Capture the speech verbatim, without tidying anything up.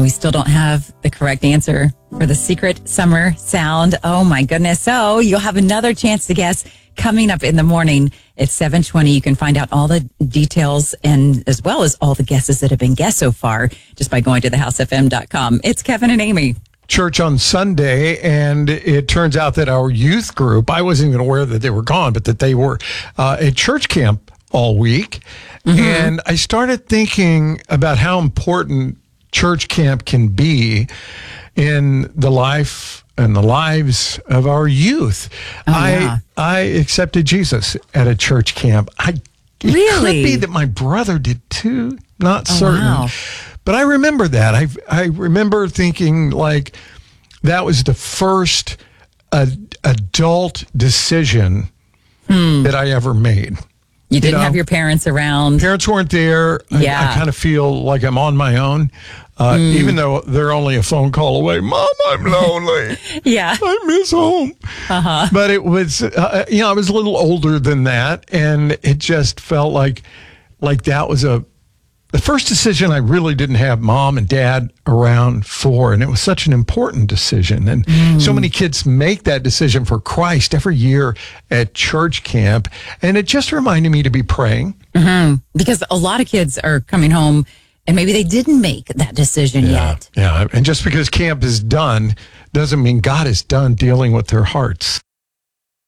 we still don't have the correct answer for the secret summer sound. Oh, my goodness. So you'll have another chance to guess coming up in the morning at seven twenty. You can find out all the details and as well as all the guesses that have been guessed so far just by going to the house f m dot com. It's Kevin and Amy. Church on Sunday, and it turns out that our youth group, I wasn't even aware that they were gone, but that they were uh, at church camp all week. Mm-hmm. And I started thinking about how important church camp can be in the life and the lives of our youth. Oh, yeah. I I accepted Jesus at a church camp. I it Really? could be that my brother did too. Not Oh, certain. wow. But I remember that. I I remember thinking like that was the first uh, adult decision Hmm. that I ever made. You didn't know, have your parents around. Parents weren't there. I- Yeah. I, kind of feel like I'm on my own, uh, even though they're only a phone call away. Mom, I'm lonely. Yeah. I miss home. Uh-huh. But it was, uh, you know, I was a little older than that, and it just felt like, like that was a the first decision I really didn't have mom and dad around for, and it was such an important decision. And mm. so many kids make that decision for Christ every year at church camp, and it just reminded me to be praying. Mm-hmm. Because a lot of kids are coming home and maybe they didn't make that decision Yeah, yet. yeah. And just because camp is done doesn't mean God is done dealing with their hearts.